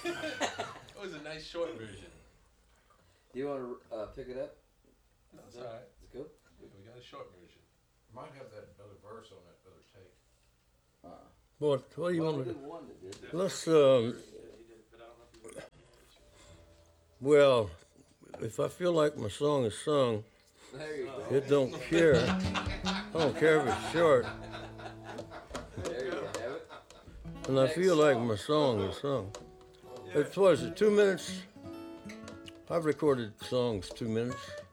It was a nice short version. You want to pick it up? That's all right. Let's go. We got a short version. Might have that other verse on that other tape. What do you Well, want we to did one that did. Let's, well, if I feel like my song is sung, There you go. it don't care. I don't care if it's short. There you have it. And I feel like my song is sung. It was 2 minutes. I've recorded songs 2 minutes.